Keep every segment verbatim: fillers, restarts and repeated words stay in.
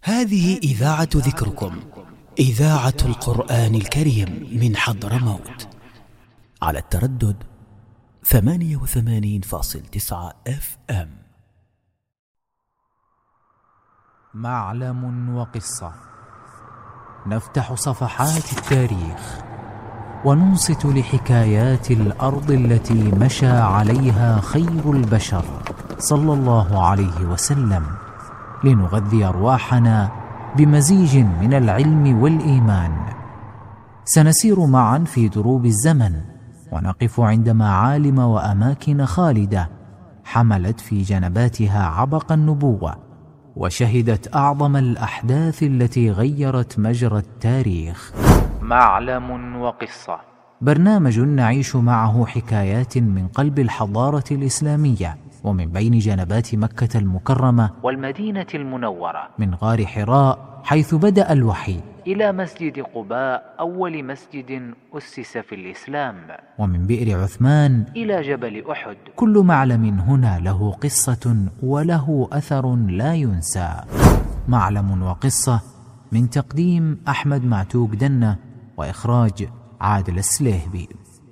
هذه إذاعة ذكركم، إذاعة القرآن الكريم من حضرموت، على التردد ثمانية وثمانين فاصل تسعة اف ام. معلم وقصة، نفتح صفحات التاريخ وننصت لحكايات الأرض التي مشى عليها خير البشر صلى الله عليه وسلم، لنغذي أرواحنا بمزيج من العلم والإيمان. سنسير معا في دروب الزمن ونقف عند معالم وأماكن خالدة حملت في جنباتها عبق النبوة، وشهدت أعظم الأحداث التي غيرت مجرى التاريخ. معلم وقصة، برنامج نعيش معه حكايات من قلب الحضارة الإسلامية ومن بين جنبات مكة المكرمة والمدينة المنورة، من غار حراء حيث بدأ الوحي إلى مسجد قباء أول مسجد أسس في الإسلام، ومن بئر عثمان إلى جبل أحد. كل معلم هنا له قصة وله أثر لا ينسى. معلم وقصة، من تقديم أحمد معتوق دنة وإخراج عادل السليهبي.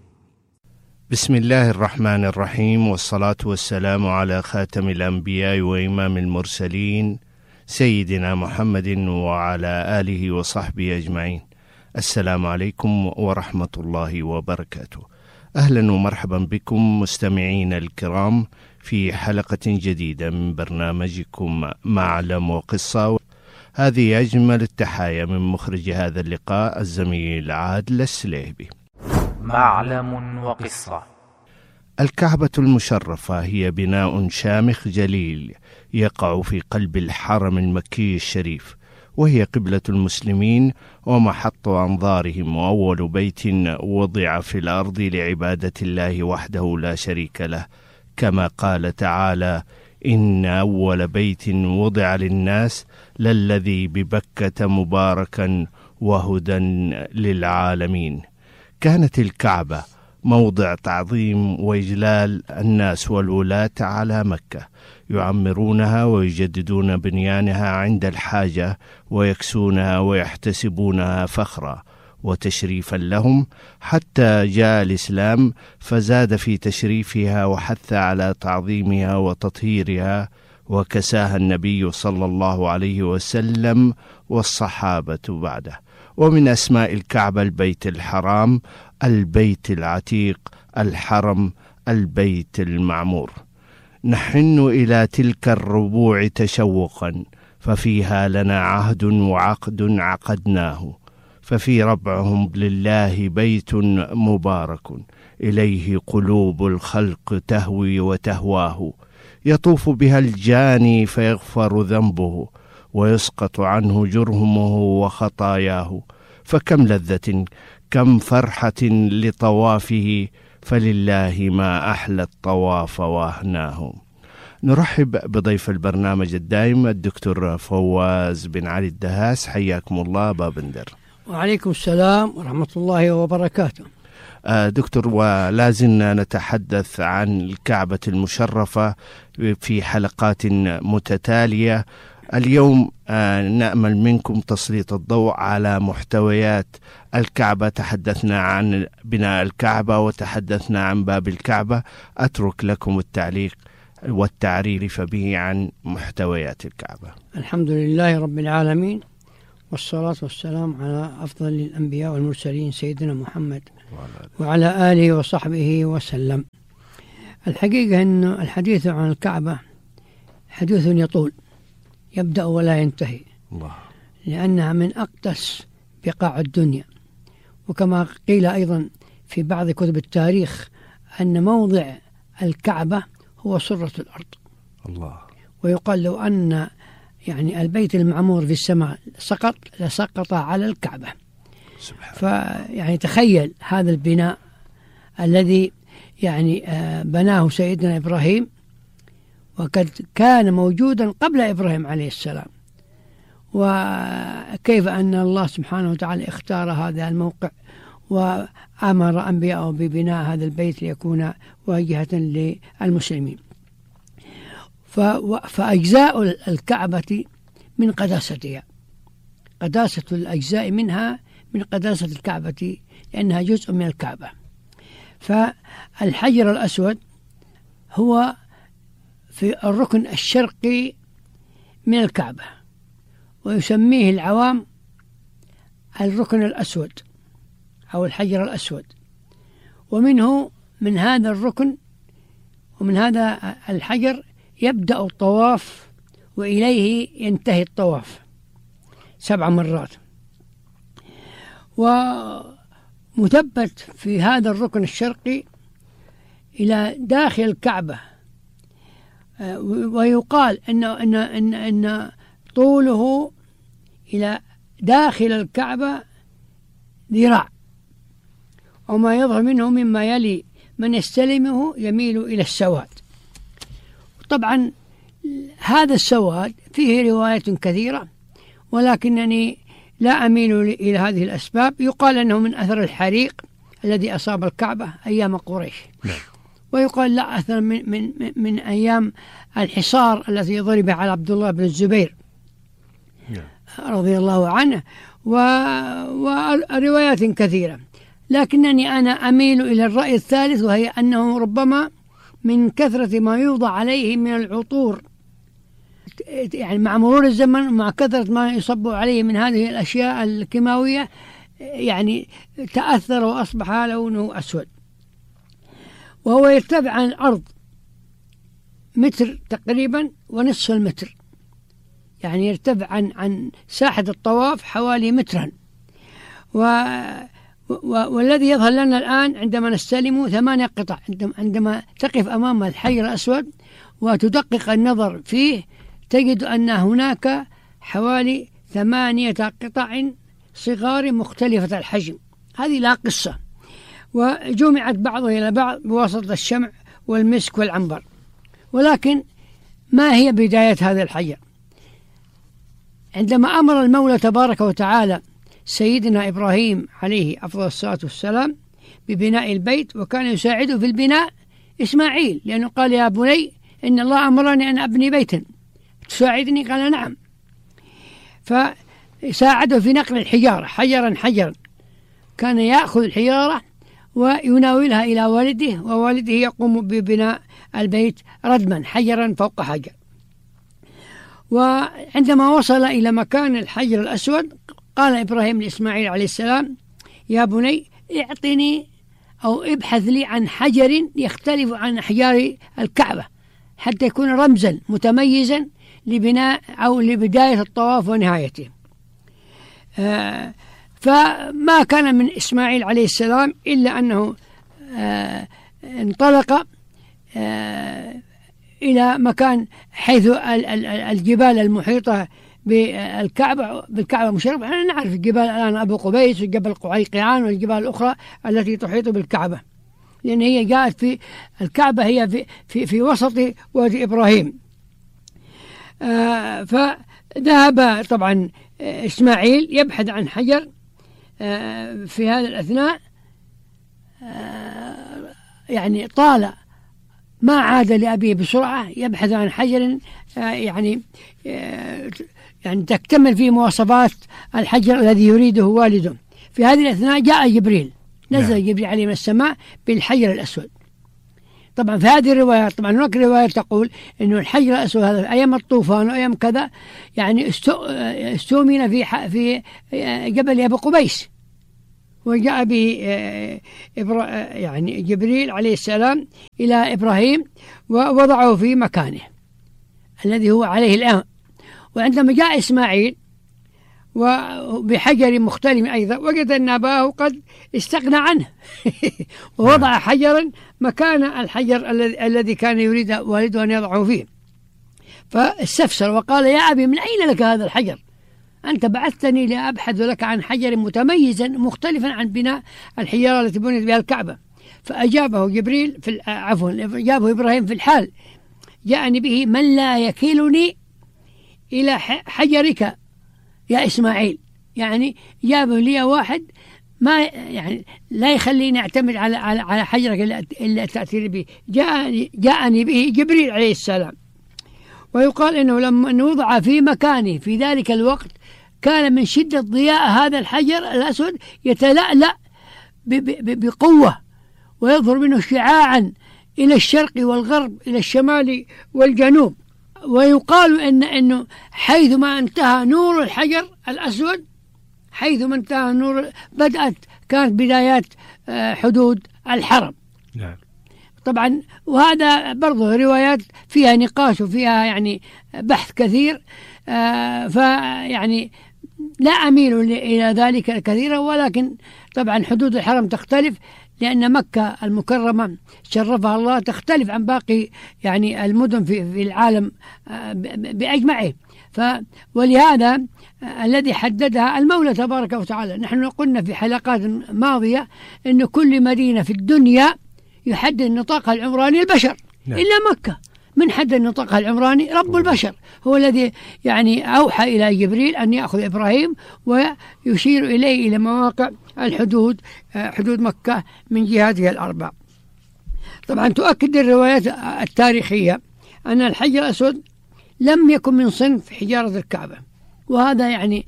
بسم الله الرحمن الرحيم، والصلاة والسلام على خاتم الأنبياء وإمام المرسلين سيدنا محمد وعلى آله وصحبه أجمعين. السلام عليكم ورحمة الله وبركاته. أهلا ومرحبا بكم مستمعين الكرام في حلقة جديدة من برنامجكم معلم وقصة. هذه أجمل التحايا من مخرج هذا اللقاء الزميل عادل السليهبي. معلم وقصة. الكعبة المشرفة هي بناء شامخ جليل يقع في قلب الحرم المكي الشريف، وهي قبلة المسلمين ومحط أنظارهم، وأول بيت وضع في الأرض لعبادة الله وحده لا شريك له، كما قال تعالى: إن أول بيت وضع للناس للذي ببكة مباركا وهدى للعالمين. كانت الكعبة موضع تعظيم وإجلال الناس والولاة على مكة، يعمرونها ويجددون بنيانها عند الحاجة، ويكسونها ويحتسبونها فخرا وتشريفا لهم، حتى جاء الإسلام فزاد في تشريفها وحث على تعظيمها وتطهيرها، وكساها النبي صلى الله عليه وسلم والصحابة بعده. ومن أسماء الكعبة البيت الحرام، البيت العتيق، الحرم، البيت المعمور. نحن إلى تلك الربوع تشوقا، ففيها لنا عهد وعقد عقدناه، ففي ربعهم لله بيت مبارك، إليه قلوب الخلق تهوي وتهواه، يطوف بها الجاني فيغفر ذنبه، ويسقط عنه جرهمه وخطاياه، فكم لذة كم فرحة لطوافه، فلله ما أحلى الطواف وأهناه. نرحب بضيف البرنامج الدائم الدكتور فواز بن علي الدهاس. حياكم الله بابندر. وعليكم السلام ورحمة الله وبركاته. دكتور، ولازلنا نتحدث عن الكعبة المشرفة في حلقات متتالية. اليوم نأمل منكم تسليط الضوء على محتويات الكعبة. تحدثنا عن بناء الكعبة وتحدثنا عن باب الكعبة. أترك لكم التعليق والتعريف به عن محتويات الكعبة. الحمد لله رب العالمين، والصلاة والسلام على أفضل الأنبياء والمرسلين سيدنا محمد وعلى آله وصحبه وسلم. الحقيقة أن الحديث عن الكعبة حديث يطول، يبدأ ولا ينتهي، الله. لأنها من أقدس بقاع الدنيا، وكما قيل أيضا في بعض كتب التاريخ أن موضع الكعبة هو سرة الأرض، الله. ويقال لو أن يعني البيت المعمور في السماء سقط لسقط على الكعبة. فيعني تخيل هذا البناء الذي يعني بناه سيدنا إبراهيم، وقد كان موجودا قبل إبراهيم عليه السلام، وكيف أن الله سبحانه وتعالى اختار هذا الموقع وأمر أنبياءه ببناء هذا البيت ليكون واجهة للمسلمين. فأجزاء الكعبة من قداستها، قداسة الأجزاء منها من قداسة الكعبة لأنها جزء من الكعبة. فالحجر الأسود هو في الركن الشرقي من الكعبة، ويسميه العوام الركن الأسود أو الحجر الأسود. ومنه من هذا الركن ومن هذا الحجر يبدأ الطواف وإليه ينتهي الطواف سبع مرات. ومثبت في هذا الركن الشرقي إلى داخل الكعبة، ويقال إن إن إن إن طوله إلى داخل الكعبة ذراع، وما يظهر منه مما يلي من يستلمه يميل إلى السواد. طبعا هذا السواد فيه روايات كثيرة، ولكنني لا أميل إلى هذه الأسباب. يقال أنه من أثر الحريق الذي أصاب الكعبة أيام قريش، ويقال لا أثر من, من, من أيام الحصار الذي ضرب على عبد الله بن الزبير رضي الله عنه، وروايات كثيرة. لكنني أنا أميل إلى الرأي الثالث، وهي أنه ربما من كثرة ما يوضع عليه من العطور، يعني مع مرور الزمن مع كثرة ما يصب عليه من هذه الأشياء الكيماوية، يعني تأثر وأصبح لونه أسود. وهو يرتفع عن الأرض متر تقريبا ونصف المتر، يعني يرتفع عن عن ساحة الطواف حوالي مترا. و والذي يظهر لنا الآن عندما نستلمه ثمانية قطع. عندما تقف أمام الحجر الأسود وتدقق النظر فيه تجد أن هناك حوالي ثمانية قطع صغار مختلفة الحجم، هذه لا قصة، وجمعت بعضها إلى بعض بواسطة الشمع والمسك والعنبر. ولكن ما هي بداية هذا الحجر؟ عندما أمر المولى تبارك وتعالى سيدنا إبراهيم عليه أفضل الصلاة والسلام ببناء البيت، وكان يساعده في البناء إسماعيل، لأنه قال يا بني إن الله أمرني أن أبني بيتا تساعدني، قال نعم. فساعده في نقل الحجارة حجرا حجرا، كان يأخذ الحجارة ويناولها إلى والده، ووالده يقوم ببناء البيت ردما حجرا فوق حجر. وعندما وصل إلى مكان الحجر الأسود قال إبراهيم لإسماعيل عليه السلام يا بني اعطني أو ابحث لي عن حجر يختلف عن أحجار الكعبة حتى يكون رمزا متميزا لبناء أو لبداية الطواف ونهايته. آه فما كان من إسماعيل عليه السلام إلا أنه آه انطلق آه إلى مكان حيث الجبال المحيطة بالكعبة بالكعبة مشرفة. احنا نعرف الجبال الآن أبو قبيس وجبل قعيقعان والجبال الأخرى التي تحيط بالكعبة، لأن هي جاءت في الكعبة هي في في, في وسط وادي إبراهيم. آه فذهب طبعا إسماعيل يبحث عن حجر. آه في هذا الأثناء آه يعني طال ما عاد لأبيه بسرعة يبحث عن حجر آه يعني آه يعني تكتمل فيه مواصفات الحجر الذي يريده والده. في هذه الأثناء جاء جبريل، نزل نعم. جبريل عليه من السماء بالحجر الأسود. طبعا في هذه الروايات طبعا هناك رواية تقول إنه الحجر الأسود هذا أيام الطوفان وأيام كذا يعني استؤمن في في جبل أبو قبيس، وجاء به يعني جبريل عليه السلام إلى إبراهيم ووضعه في مكانه الذي هو عليه الآن. وعندما جاء إسماعيل وبحجر مختلف أيضا وجد أن أباه قد استغنى عنه ووضع حجرا مكان الحجر الذي كان يريد والده أن يضعه فيه. فاستفسر وقال يا أبي من أين لك هذا الحجر؟ أنت بعثتني لأبحث لك عن حجر متميزا مختلفا عن بناء الحجارة التي بنيت بها الكعبة. فأجابه جبريل في عفوا أجابه إبراهيم في الحال جاءني به من لا يكلني إلى حجرك يا إسماعيل، يعني جابه لي واحد ما يعني لا يخليني أعتمد على على على حجرك إلا تأثير به. جاءني جاءني به جبريل عليه السلام. ويقال إنه لما وضع في مكانه في ذلك الوقت كان من شدة ضياء هذا الحجر الأسود يتلألأ بقوة ويظهر منه شعاعا إلى الشرق والغرب إلى الشمال والجنوب. ويقال إن إنه حيثما انتهى نور الحجر الأسود حيثما انتهى نور بدأت كانت بدايات حدود الحرم. نعم. طبعا وهذا برضه روايات فيها نقاش وفيها يعني بحث كثير، فيعني لا أميل إلى ذلك كثيرا، ولكن طبعا حدود الحرم تختلف لأن مكة المكرمة شرفها الله تختلف عن باقي يعني المدن في في العالم بأجمعه. ف ولهذا الذي حددها المولى تبارك وتعالى. نحن قلنا في حلقات ماضية أن كل مدينة في الدنيا يحدد نطاقها العمراني البشر. نعم. إلا مكة من حدد نطاقها العمراني رب البشر، هو الذي يعني أوحى إلى جبريل أن يأخذ إبراهيم ويشير إليه إلى مواقع الحدود حدود مكة من جهاتها الأربع. طبعا تؤكد الروايات التاريخية أن الحجر الأسود لم يكن من صنف حجارة الكعبة، وهذا يعني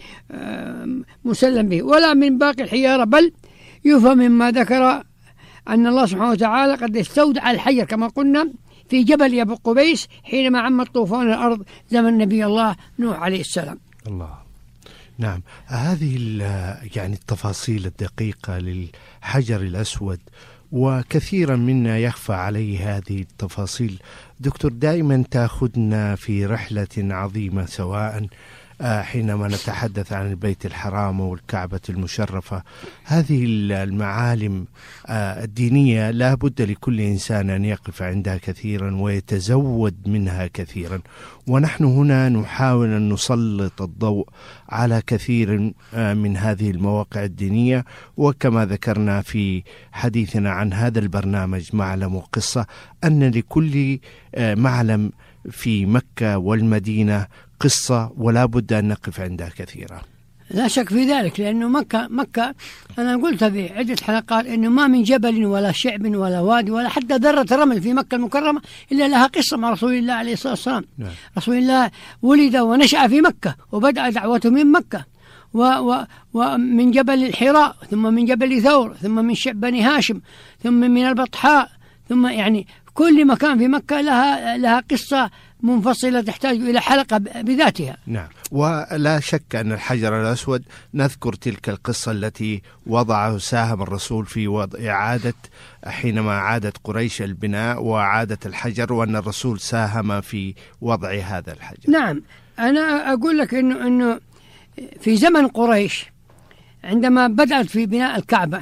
مسلم به، ولا من باقي الحجارة، بل يفهم مما ذكر أن الله سبحانه وتعالى قد استودع الحجر كما قلنا في جبل أبو قبيس حينما عم طوفان الأرض زمن نبي الله نوح عليه السلام. الله. نعم. هذه يعني التفاصيل الدقيقة للحجر الأسود وكثيرا منا يخفى عليه هذه التفاصيل. دكتور دائما تأخذنا في رحلة عظيمة، سواء حينما نتحدث عن البيت الحرام والكعبة المشرفة. هذه المعالم الدينية لا بد لكل إنسان أن يقف عندها كثيرا ويتزود منها كثيرا، ونحن هنا نحاول أن نسلط الضوء على كثير من هذه المواقع الدينية. وكما ذكرنا في حديثنا عن هذا البرنامج معلم وقصة أن لكل معلم في مكة والمدينة قصة ولا بد أن نقف عندها كثيرا. لا شك في ذلك، لأنه مكة مكة أنا قلت في عدة حلقات أنه ما من جبل ولا شعب ولا وادي ولا حتى ذرة رمل في مكة المكرمة إلا لها قصة مع رسول الله عليه الصلاة والسلام. نعم. رسول الله ولد ونشأ في مكة وبدأ دعوته من مكة، و و ومن جبل الحراء، ثم من جبل ثور، ثم من شعب بني هاشم، ثم من البطحاء، ثم يعني كل مكان في مكة لها لها قصة منفصلة تحتاج إلى حلقة بذاتها. نعم. ولا شك أن الحجر الأسود نذكر تلك القصة التي وضعه ساهم الرسول في وضع إعادة حينما عادت قريش البناء وعادت الحجر، وأن الرسول ساهم في وضع هذا الحجر. نعم. أنا أقول لك إنه إنه في زمن قريش عندما بدأت في بناء الكعبة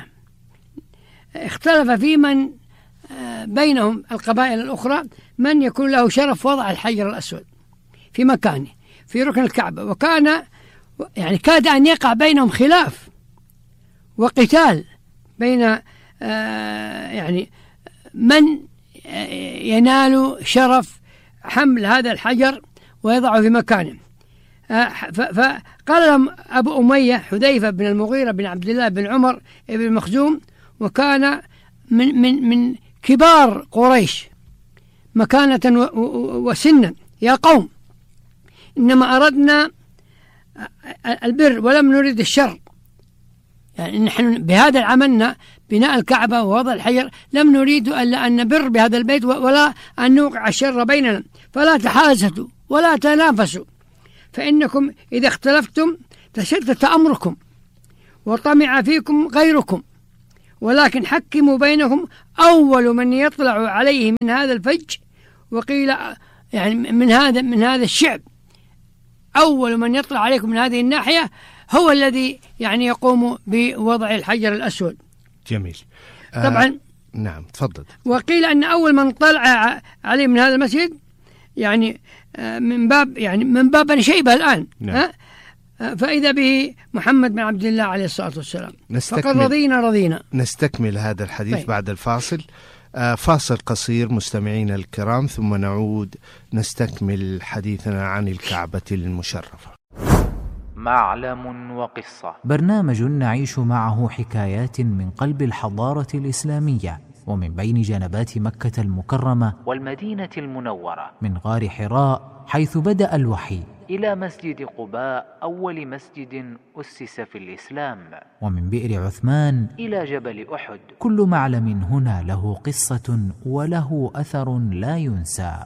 اختلف في من بينهم القبائل الأخرى من يكون له شرف وضع الحجر الأسود في مكانه في ركن الكعبة، وكان يعني كاد أن يقع بينهم خلاف وقتال بين يعني من ينال شرف حمل هذا الحجر ويضعه في مكانه. فقال لهم أبو أمية حذيفة بن المغيرة بن عبد الله بن عمر بن مخزوم، وكان من من من كبار قريش مكانة وسنا: يا قوم، إنما أردنا البر ولم نريد الشر. يعني نحن بهذا عملنا بناء الكعبة ووضع الحجر، لم نريد ألا أن نبر بهذا البيت ولا أن نوقع الشر بيننا، فلا تحاسدوا ولا تنافسوا، فإنكم إذا اختلفتم تشتت أمركم وطمع فيكم غيركم، ولكن حكموا بينكم أول من يطلع عليه من هذا الفج، وقيل يعني من هذا من هذا الشعب، أول من يطلع عليكم من هذه الناحية هو الذي يعني يقوم بوضع الحجر الأسود. جميل. طبعا. آه نعم تفضل. وقيل أن أول من طلع عليه من هذا المسجد يعني من باب يعني من باب شيبة الآن. نعم. فإذا به محمد بن عبد الله عليه الصلاة والسلام. فقد رضينا رضينا. نستكمل هذا الحديث طيب. بعد الفاصل. آه فاصل قصير مستمعينا الكرام، ثم نعود نستكمل حديثنا عن الكعبة المشرفة. معلم وقصة، برنامج نعيش معه حكايات من قلب الحضارة الإسلامية ومن بين جنبات مكة المكرمة والمدينة المنورة من غار حراء حيث بدأ الوحي إلى مسجد قباء أول مسجد أسس في الإسلام، ومن بئر عثمان إلى جبل أحد. كل معلم هنا له قصة وله أثر لا ينسى.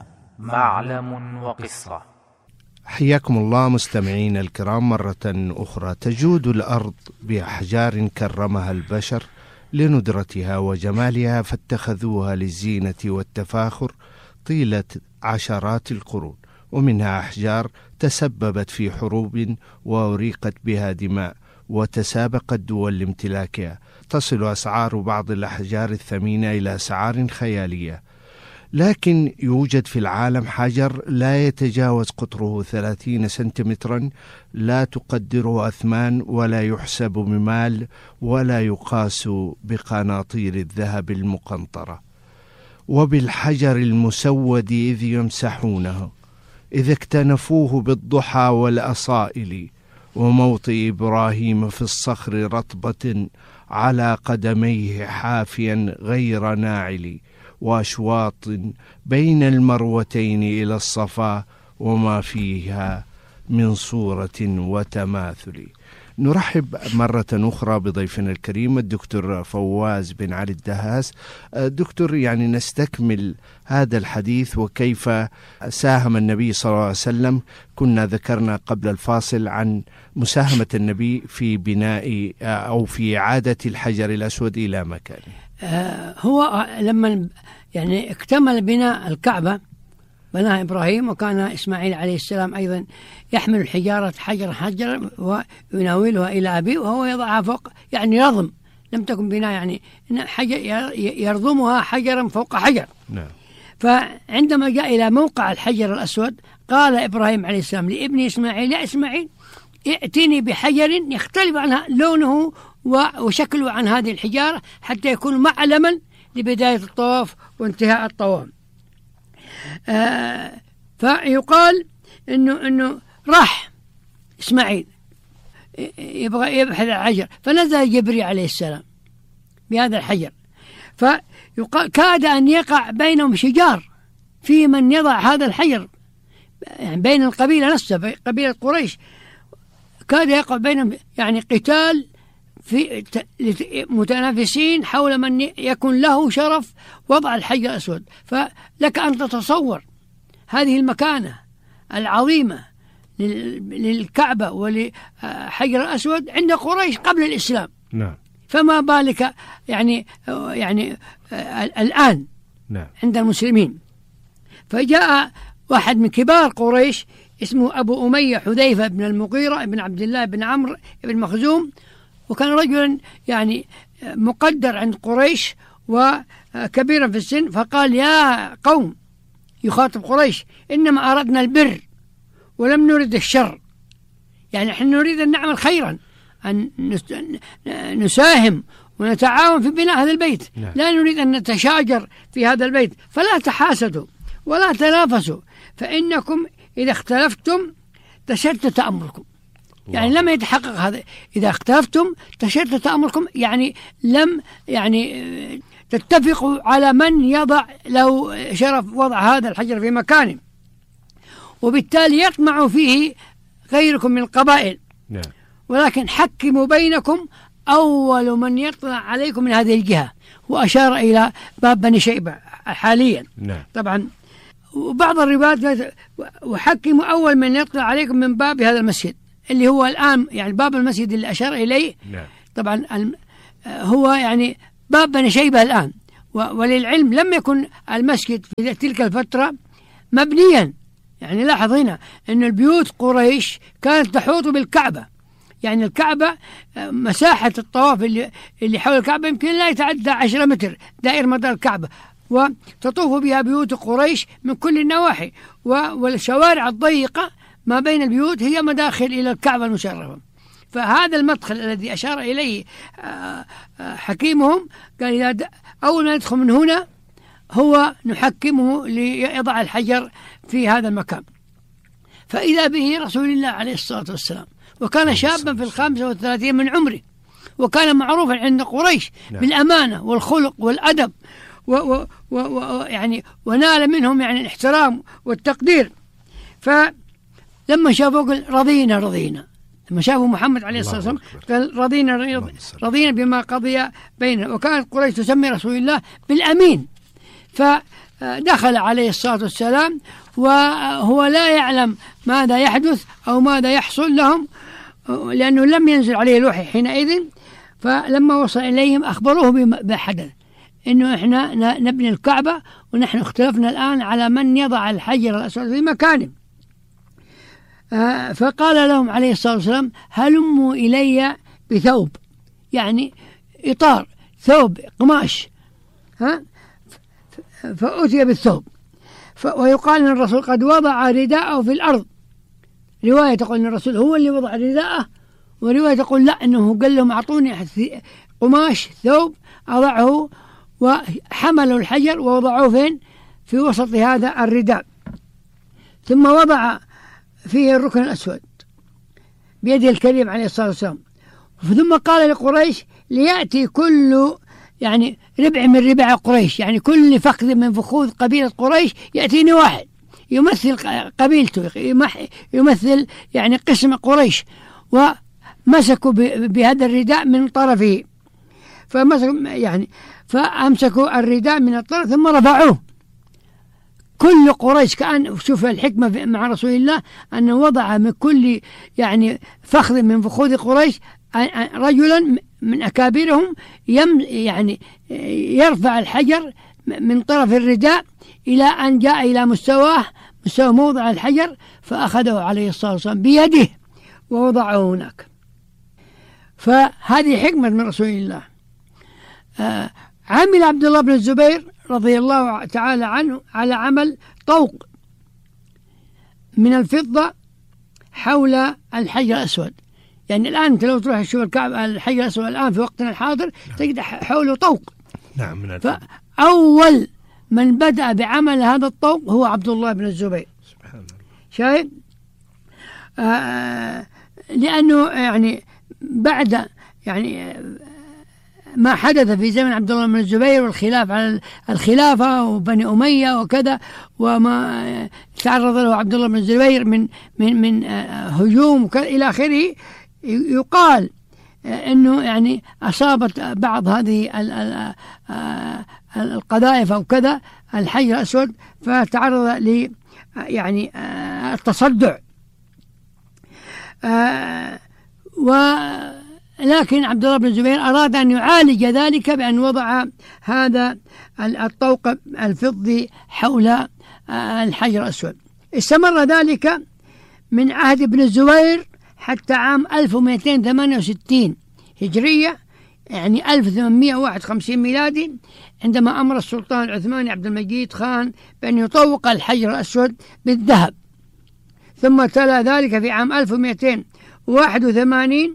معلم وقصة. حياكم الله مستمعين الكرام مرة أخرى. تجود الأرض بأحجار كرمها البشر لندرتها وجمالها، فاتخذوها للزينة والتفاخر طيلة عشرات القرون، ومنها أحجار تسببت في حروب وأريقت بها دماء وتسابقت دول لامتلاكها. تصل أسعار بعض الأحجار الثمينة إلى أسعار خيالية، لكن يوجد في العالم حجر لا يتجاوز قطره ثلاثين سنتيمترا، لا تقدره أثمان ولا يحسب بمال ولا يقاس بقناطير الذهب المقنطرة. وبالحجر المسود إذ يمسحونه، إذا اكتنفوه بالضحى والأصائل، وموطئ إبراهيم في الصخر رطبة على قدميه حافيا غير ناعل، وأشواط بين المروتين إلى الصفا وما فيها من صورة وتماثل. نرحب مرة أخرى بضيفنا الكريم الدكتور فواز بن علي الدهاس. دكتور، يعني نستكمل هذا الحديث وكيف ساهم النبي صلى الله عليه وسلم. كنا ذكرنا قبل الفاصل عن مساهمة النبي في بناء أو في إعادة الحجر الأسود إلى مكانه. هو لما يعني اكتمل بناء الكعبة بناها إبراهيم، وكان إسماعيل عليه السلام أيضا يحمل الحجارة حجر حجر ويناولها إلى أبيه وهو يضعها فوق، يعني رضم، لم تكن بناء يعني حجر يرضمها حجرا فوق حجر. نعم. فعندما جاء إلى موقع الحجر الأسود قال إبراهيم عليه السلام لابن إسماعيل: يا إسماعيل ائتني بحجر يختلف عنها لونه وشكله عن هذه الحجارة حتى يكون معلما لبداية الطواف وانتهاء الطواف. آه فيقال إنه إنه راح إسماعيل يبغى يبحث عن الحجر، فنزل جبريل عليه السلام بهذا الحجر، فيقال كاد أن يقع بينهم شجار في من يضع هذا الحجر، يعني بين القبيلة نفسها، قبيلة قريش كاد يقع بينهم يعني قتال في متنافسين حول من يكون له شرف وضع الحجر الأسود. فلك أن تتصور هذه المكانة العظيمة للكعبة ولحجر الأسود عند قريش قبل الإسلام. نعم. فما بالك يعني يعني الآن نعم. عند المسلمين. فجاء واحد من كبار قريش اسمه أبو أمية حذيفة بن المغيرة بن عبد الله بن عمرو بن مخزوم، وكان رجلا يعني مقدر عند قريش وكبيرا في السن، فقال: يا قوم، يخاطب قريش، إنما أردنا البر ولم نرد الشر، يعني نحن نريد أن نعمل خيرا، أن نساهم ونتعاون في بناء هذا البيت، لا نريد أن نتشاجر في هذا البيت، فلا تحاسدوا ولا تنافسوا، فإنكم إذا اختلفتم تشتت أمركم. يعني لم يتحقق هذا، إذا اختلفتم تشتت أمركم، يعني لم يعني تتفقوا على من يضع له شرف وضع هذا الحجر في مكانه، وبالتالي يطمع فيه غيركم من القبائل. نعم. ولكن حكموا بينكم أول من يطلع عليكم من هذه الجهة، وأشار إلى باب بني شيبة حاليا. نعم. طبعا وبعض الروايات وحكموا أول من يطلع عليكم من باب هذا المسجد اللي هو الآن يعني باب المسجد اللي أشار إليه. نعم. طبعا هو يعني باب بني شيبة الآن، وللعلم لم يكن المسجد في تلك الفترة مبنيا. يعني لاحظ هنا أن البيوت قريش كانت تحوط بالكعبة، يعني الكعبة مساحة الطواف اللي, اللي حول الكعبة يمكن لا يتعدى عشرة متر دائر مدار الكعبة، وتطوف بها بيوت قريش من كل النواحي، والشوارع الضيقة ما بين البيوت هي مداخل إلى الكعبة المشرفة. فهذا المدخل الذي أشار إليه حكيمهم قال: إذا أول ما يدخل من هنا هو نحكمه ليضع الحجر في هذا المكان. فإذا به رسول الله عليه الصلاة والسلام، وكان شابا في الخامسة والثلاثين من عمره، وكان معروفا عند قريش بالأمانة والخلق والأدب ويعني ونال منهم يعني الاحترام والتقدير. فلما شافوا قال رضينا رضينا، لما شافوا محمد عليه الصلاة والسلام قال رضينا رضينا بما قضي بيننا. وكانت قريش تسمي رسول الله بالأمين، فدخل عليه الصلاة والسلام وهو لا يعلم ماذا يحدث أو ماذا يحصل لهم، لأنه لم ينزل عليه الوحي حينئذ. فلما وصل إليهم أخبروه بحدث، إنه إحنا نبني الكعبة ونحن اختلفنا الآن على من يضع الحجر الأسود في مكانه. فقال لهم عليه الصلاة والسلام هلموا إلي بثوب، يعني إطار ثوب قماش، ها فأتي بالثوب. ويقال أن الرسول قد وضع رداءه في الأرض، رواية تقول أن الرسول هو اللي وضع رداءه، ورواية تقول لا، أنه قال لهم أعطوني قماش ثوب أضعه، وحملوا الحجر ووضعوه فين؟ في وسط هذا الرداء، ثم وضع فيه الركن الأسود بيده الكريم عليه الصلاة والسلام. ثم قال لقريش ليأتي كل يعني ربع من ربع قريش، يعني كل فخذ من فخوذ قبيلة قريش يأتيني واحد يمثل قبيلته، يمثل يعني قسم قريش. ومسكوا بهذا الرداء من طرفه، فمسكوا يعني فأمسكوا الرداء من الطرف ثم رفعوه. كل قريش كأن شوف الحكمة مع رسول الله أنه وضع من كل يعني فخذ من فخوذ قريش رجلا من أكابرهم يم يعني يرفع الحجر من طرف الرداء إلى أن جاء إلى مستواه مستوى موضع الحجر، فأخذه عليه الصلاة والسلام بيده ووضعه هناك. فهذه حكمة من رسول الله. آه عمل عبد الله بن الزبير رضي الله تعالى عنه على عمل طوق من الفضة حول الحجر الأسود. يعني الآن أنت لو تروح تشوف الكعبة الحجر الأسود الآن في وقتنا الحاضر تجد حوله طوق. نعم من الفضة. فأول من بدأ بعمل هذا الطوق هو عبد الله بن الزبير. سبحان الله. شايف؟ آه لأنه يعني بعد يعني ما حدث في زمن عبد الله بن الزبير والخلاف على الخلافة وبني أمية وكذا، وما تعرض له عبد الله بن الزبير من من من هجوم إلى آخره، يقال إنه يعني أصابت بعض هذه القذائف أو كذا الحجر الأسود، فتعرض ل يعني التصدع. و لكن عبد الله بن الزبير أراد أن يعالج ذلك بأن وضع هذا الطوق الفضي حول الحجر الأسود. استمر ذلك من عهد ابن الزبير حتى عام ألف ومئتين وثمانية وستين هجرية، يعني ألف وثمانمئة وواحد وخمسين ميلادي، عندما أمر السلطان العثماني عبد المجيد خان بأن يطوق الحجر الأسود بالذهب. ثم تلا ذلك في عام ألف ومئتين وواحد وثمانين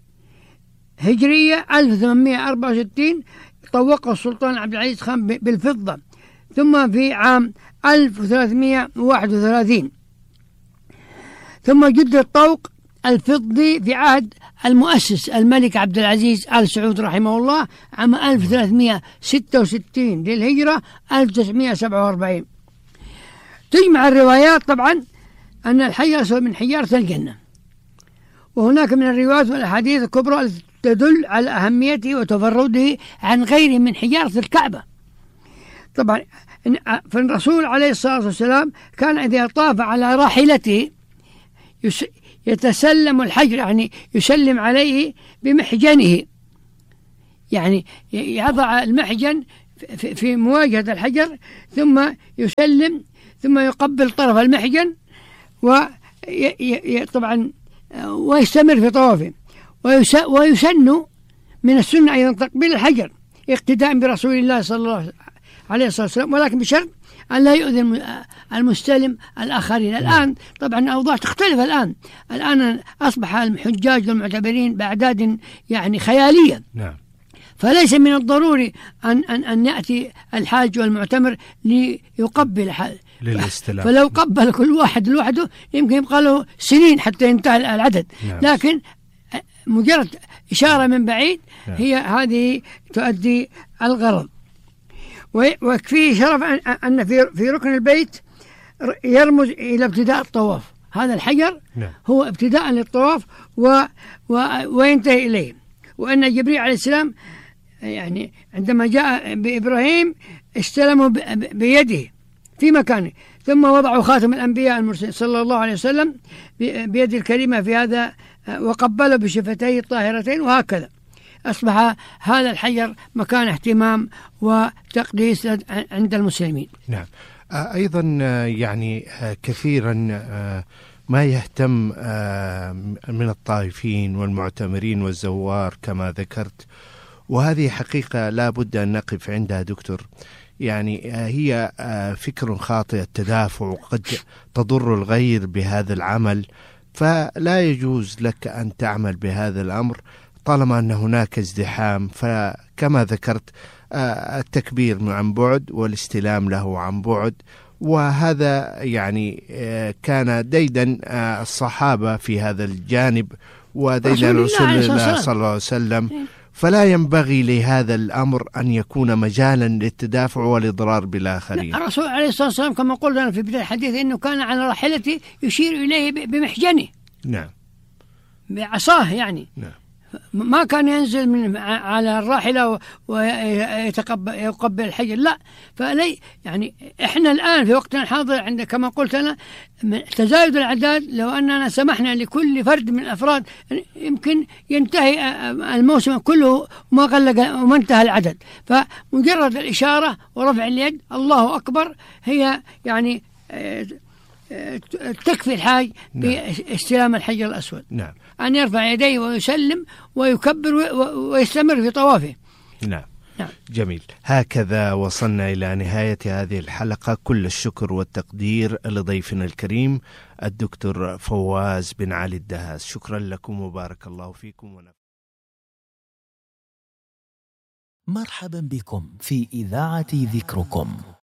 هجرية ألف وثمانمئة وأربعة وستين طوقه السلطان عبد العزيز خان بالفضة. ثم في عام ألف وثلاثمئة وواحد وثلاثين ثم جدد الطوق الفضي في عهد المؤسس الملك عبد العزيز آل سعود رحمه الله عام ألف وثلاثمئة وستة وستين للهجرة ألف وتسعمئة وسبعة وأربعين. تجمع الروايات طبعا أن الحجر الأسود من حجارة الجنة، وهناك من الروايات والأحاديث الكبرى التي تدل على أهميته وتفرده عن غيره من حجارة الكعبة. طبعا فالرسول عليه الصلاة والسلام كان إذا طاف على راحلته يتسلم الحجر، يعني يسلم عليه بمحجنه، يعني يضع المحجن في مواجهة الحجر ثم يسلم ثم يقبل طرف المحجن، وطبعا ويستمر في طوافه. ويسن من السنة أيضا تقبيل الحجر اقتداء برسول الله صلى الله عليه وسلم، ولكن بشرط أن لا يؤذي المستلم الآخرين. الآن طبعا الأوضاع تختلف، الآن الآن أصبح الحجاج والمعتبرين بأعداد يعني خيالية. نعم. فليس من الضروري أن أن أن يأتي الحاج والمعتمر ليقبل للاستلام. فلو قبل كل واحد لوحده يمكن يبقى له سنين حتى ينتهي العدد. نعم. لكن مجرد إشارة من بعيد هي هذه تؤدي الغرض. ويكفيه شرف أن في ركن البيت يرمز إلى ابتداء الطواف. هذا الحجر نعم. هو ابتداء للطواف و و وينتهي إليه. وأن جبريل عليه السلام يعني عندما جاء بإبراهيم استلمه بيده في مكانه، ثم وضعوا خاتم الأنبياء المرسلين صلى الله عليه وسلم بيد الكريمة في هذا، وقبله بشفتيه الطاهرتين، وهكذا أصبح هذا الحجر مكان اهتمام وتقديس عند المسلمين. نعم. أيضا يعني كثيرا ما يهتم من الطائفين والمعتمرين والزوار كما ذكرت، وهذه حقيقة لا بد أن نقف عندها دكتور. يعني هي فكر خاطئ التدافع، وقد تضر الغير بهذا العمل، فلا يجوز لك أن تعمل بهذا الأمر طالما أن هناك ازدحام. فكما ذكرت التكبير عن بعد والاستلام له عن بعد، وهذا يعني كان ديدا الصحابة في هذا الجانب وديدا رسول الله صلى الله عليه وسلم، فلا ينبغي لهذا الأمر أن يكون مجالا للتدافع والإضرار بالآخرين. الرسول عليه الصلاة والسلام كما قلنا في بداية الحديث أنه كان على راحلته يشير إليه بمحجنه، نعم، بعصاه يعني، نعم، ما كان ينزل من على الراحلة ويقبل الحجر، لا. فلي يعني إحنا الآن في وقتنا الحاضر عند كما قلت أنا تزايد الأعداد، لو أننا سمحنا لكل فرد من الأفراد يمكن ينتهي الموسم كله وما غلق وما انتهى العدد. فمجرد الإشارة ورفع اليد الله أكبر هي يعني تكفي الحاج باستلام الحجر الأسود. نعم. أن يرفع يديه ويسلم ويكبر ويستمر في طوافه. نعم. نعم. جميل. هكذا وصلنا إلى نهاية هذه الحلقة. كل الشكر والتقدير لضيفنا الكريم الدكتور فواز بن علي الدهاس. شكرا لكم وبارك الله فيكم ونفع. مرحبا بكم في إذاعة ذكركم.